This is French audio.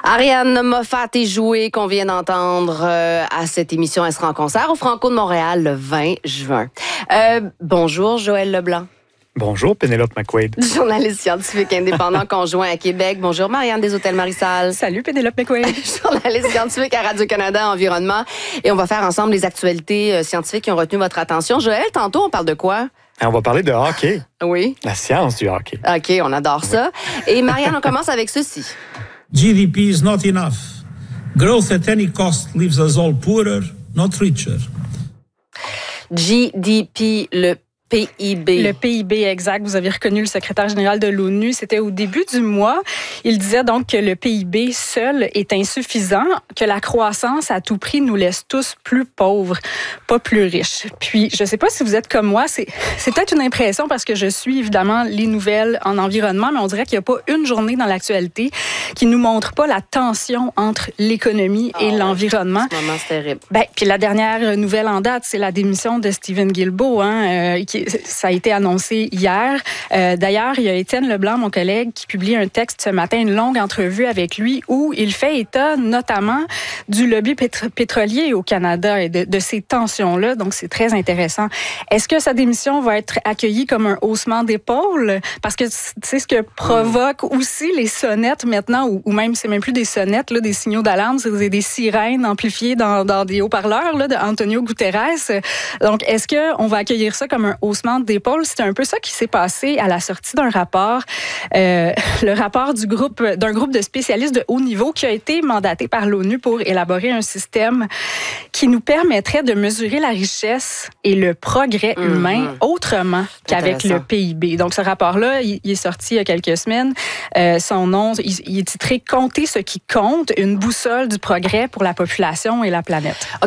Ariane Moffat est jouée qu'on vient d'entendre à cette émission. Elle sera en concert au Franco de Montréal le 20 juin. Bonjour Joël Leblanc. Bonjour Pénélope McQuaid. Journaliste scientifique indépendant conjoint à Québec. Bonjour Marianne des Hôtels Marisal. Salut Pénélope McQuaid. Journaliste scientifique à Radio-Canada Environnement. Et on va faire ensemble les actualités scientifiques qui ont retenu votre attention. Joël, tantôt on parle de quoi? On va parler de hockey. Oui. La science du hockey. OK, on adore ça. Et Marianne, on commence avec ceci. GDP is not enough. Growth at any cost leaves us all poorer, not richer. GDP, le PIB. Le PIB, exact. Vous avez reconnu le secrétaire général de l'ONU. C'était au début du mois. Il disait donc que le PIB seul est insuffisant, que la croissance à tout prix nous laisse tous plus pauvres, pas plus riches. Puis, je ne sais pas si vous êtes comme moi, c'est peut-être une impression parce que je suis évidemment les nouvelles en environnement, mais on dirait qu'il n'y a pas une journée dans l'actualité qui nous montre pas la tension entre l'économie et l'environnement. En ce moment, c'est terrible. Puis la dernière nouvelle en date, c'est la démission de Stephen Guilbeault, ça a été annoncé hier. D'ailleurs, il y a Étienne Leblanc, mon collègue, qui publie un texte ce matin, une longue entrevue avec lui, où il fait état notamment du lobby pétrolier au Canada et de ces tensions-là. Donc, c'est très intéressant. Est-ce que sa démission va être accueillie comme un haussement d'épaule? Parce que c'est ce que provoque aussi les sonnettes maintenant, ou même, c'est même plus des sonnettes, là, des signaux d'alarme, c'est des sirènes amplifiées dans des haut-parleurs là, d'Antonio Guterres. Donc, est-ce qu'on va accueillir ça comme un haussement d'épaule? C'est un peu ça qui s'est passé à la sortie d'un rapport, le rapport d'un groupe de spécialistes de haut niveau qui a été mandaté par l'ONU pour élaborer un système qui nous permettrait de mesurer la richesse et le progrès humain autrement qu'avec le PIB. Donc, ce rapport-là, il est sorti il y a quelques semaines. Son nom, il est titré « Compter ce qui compte, une boussole du progrès pour la population et la planète ».